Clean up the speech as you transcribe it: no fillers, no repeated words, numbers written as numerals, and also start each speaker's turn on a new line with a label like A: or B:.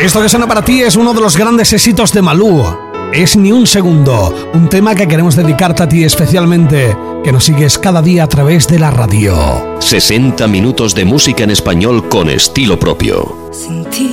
A: Esto que suena para ti es uno de los grandes éxitos de Malú. Es Ni un segundo, un tema que queremos dedicarte a ti especialmente, que nos sigues cada día a través de la radio.
B: 60 minutos de música en español con estilo propio.
C: Sin ti